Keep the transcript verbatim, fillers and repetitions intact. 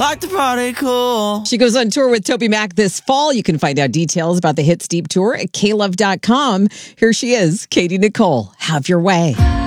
like to party cool. She goes on tour with Toby Mac this fall. You can find out details about the Hits Deep Tour at K Love dot com. Here she is, Katie Nicole. Have your way.